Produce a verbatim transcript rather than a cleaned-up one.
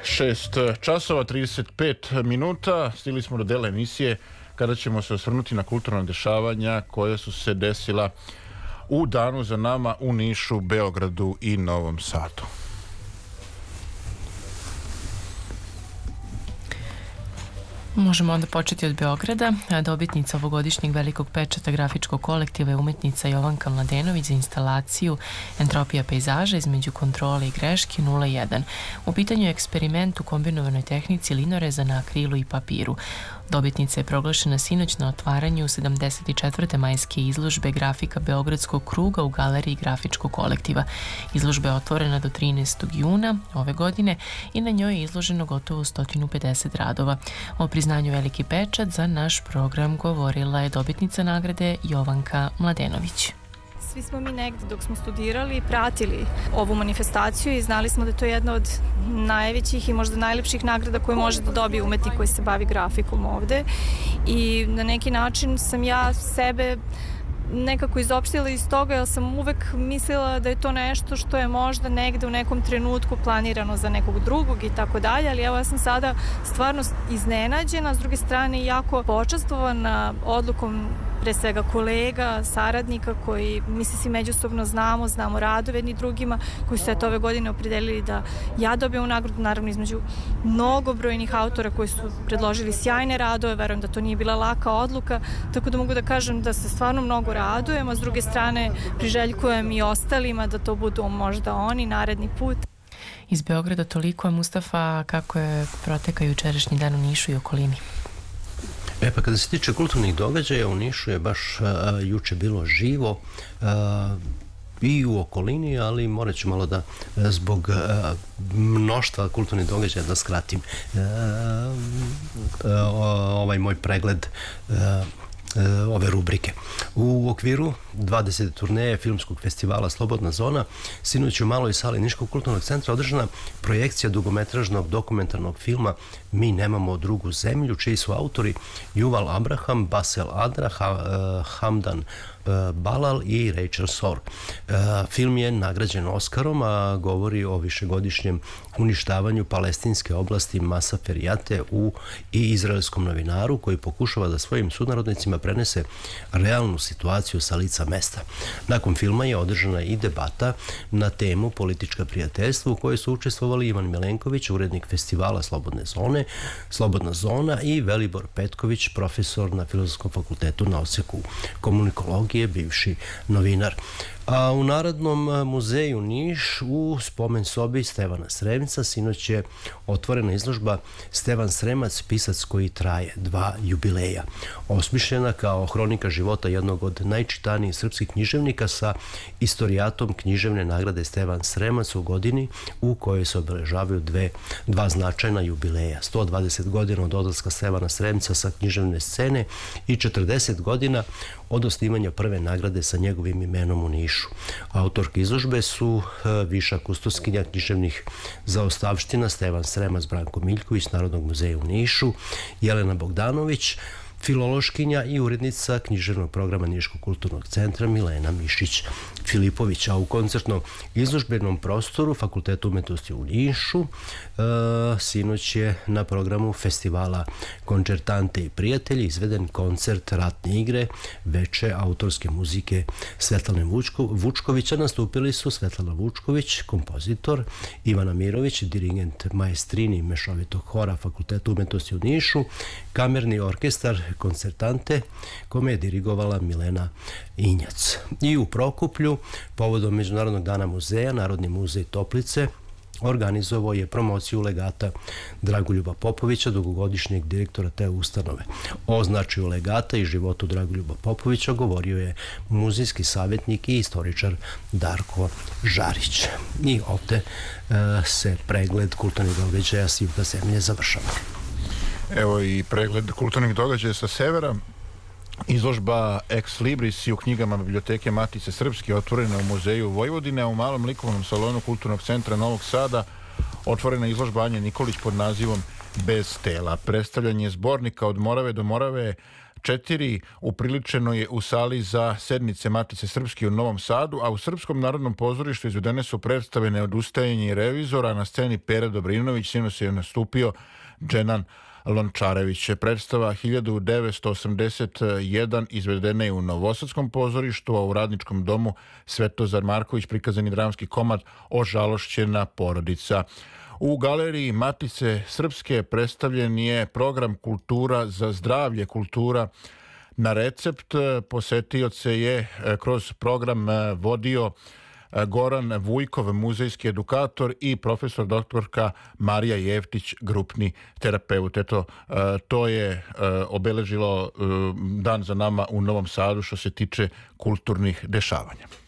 šest časova, trideset pet minuta, stigli smo do dela emisije kada ćemo se osvrnuti na kulturna dešavanja koja su se desila u danu za nama u Nišu, Beogradu i Novom Sadu. Možemo onda početi od Beograda. Dobitnica ovogodišnjeg velikog pečata grafičkog kolektiva je umetnica Jovanka Mladenović za instalaciju Entropija pejzaža između kontrole i greške nula jedan. U pitanju je eksperiment u kombinovanoj tehnici linoreza na akrilu i papiru. Dobitnica je proglašena sinoć na otvaranju sedamdeset četvrte majske izložbe grafika Beogradskog kruga u galeriji grafičkog kolektiva. Izložba je otvorena do trinaestog juna ove godine i na njoj je izloženo gotovo sto pedeset radova. O priznanju veliki pečat za naš program govorila je dobitnica nagrade Jovanka Mladenović. Svi smo mi negdje dok smo studirali pratili ovu manifestaciju i znali smo da je to jedna od najvećih i možda najlepših nagrada koje može da dobije umetnik koji se bavi grafikom ovde. I na neki način sam ja sebe nekako izopštila iz toga, jer sam uvek mislila da je to nešto što je možda negde u nekom trenutku planirano za nekog drugog i tako dalje, ali evo ja sam sada stvarno iznenađena, s druge strane jako počastvovana odlukom pre svega kolega, saradnika koji mi se svi međusobno znamo, znamo radove jedni drugima, koji su eto ove godine opredelili da ja dobijem nagradu, naravno između mnogobrojnih autora koji su predložili sjajne radove, verujem da to nije bila laka odluka, tako da mogu da kažem da se stvarno mnogo radujem, a s druge strane priželjkujem i ostalima da to budu možda oni naredni put. Iz Beograda toliko. Je Mustafa, kako je protekao jučerašnji dan u Nišu i okolini? E pa kada se tiče kulturnih događaja u Nišu je baš a, juče bilo živo a, i u okolini, ali morat ću malo da zbog a, mnoštva kulturnih događaja da skratim a, a, ovaj moj pregled a, ove rubrike. U okviru dvadesete turneje filmskog festivala Slobodna zona sinoć u maloj sali Niškog kulturnog centra održana projekcija dugometražnog dokumentarnog filma Mi nemamo drugu zemlju, čiji su autori Juval Abraham, Basel Adra, Hamdan Balal i Rachel Sor. Film je nagrađen Oskarom, a govori o višegodišnjem uništavanju palestinske oblasti Masa Ferijate u i izraelskom novinaru koji pokušava da svojim sunarodnicima prenese realnu situaciju sa lica mesta. Nakon filma je održana i debata na temu politička prijateljstva u kojoj su učestvovali Ivan Milenković, urednik festivala Slobodne zone, Slobodna zona i Velibor Petković, profesor na Filozofskom fakultetu na odseku komunikologije, bivši novinar. A u Narodnom muzeju Niš u spomen sobi Stevana Sremca sinoć je otvorena izložba Stevan Sremac, pisac koji traje, dva jubileja. Osmišljena kao hronika života jednog od najčitanijih srpskih književnika sa istorijatom književne nagrade Stevan Sremac u godini u kojoj se obeležavaju dve, dva značajna jubileja. sto dvadeset godina od odlaska Stevana Sremca sa književne scene i četrdeset godina od osnivanja prve nagrade sa njegovim imenom u Nišu. Autorke izložbe su viša kustoskinja književnih zaostavština Stevan Sremac, Branko Miljković, Narodnog muzeja u Nišu, Jelena Bogdanović, filološkinja i urednica književnog programa Niškog kulturnog centra Milena Mišić-Filipović. A u koncertnom izložbenom prostoru Fakulteta umetnosti u Nišu e, sinoć je na programu festivala Koncertante i prijatelji izveden koncert Ratne igre, veče autorske muzike Svetlane Vučko, Vučkovića. Nastupili su Svetlana Vučković, kompozitor, Ivana Mirović, dirigent maestrini mešovitog hora Fakulteta umetnosti u Nišu, kamerni orkestar Koncertante, kome je dirigovala Milena Injac. I u Prokuplju, povodom Međunarodnog dana muzeja, Narodni muzej Toplice organizovao je promociju legata Dragoljuba Popovića, dugogodišnjeg direktora te ustanove. O značaju legata i životu Dragoljuba Popovića govorio je muzejski savjetnik i istoričar Darko Žarić. I ovde e, se pregled kulturnih događaja s juga zemlje završava. Evo i pregled kulturnih događaja sa severa. Izložba Ex Libris i u knjigama Biblioteke Matice Srpske otvorena u Muzeju Vojvodine, a u malom likovnom salonu Kulturnog centra Novog Sada otvorena izložba Anje Nikolić pod nazivom Bez tela. Predstavljanje zbornika Od Morave do Morave četiri upriličeno je u sali za sednice Matice Srpske u Novom Sadu, a u Srpskom narodnom pozorištu izvedene su predstave Neodustajanje i Revizora, na sceni Pere Dobrinović, sinoć je nastupio Dženan Lončarević. Predstava hiljadu devetsto osamdeset jedan izvedena je u Novosadskom pozorištu, a u Radničkom domu Svetozar Marković prikazani dramski komad Ožalošćena porodica. U galeriji Matice Srpske predstavljen je program Kultura za zdravlje, kultura na recept. Posetioce je kroz program vodio Goran Vujkov, muzejski edukator, i profesor doktorka Marija Jeftić, grupni terapeut. Eto, to je obeležilo dan za nama u Novom Sadu što se tiče kulturnih dešavanja.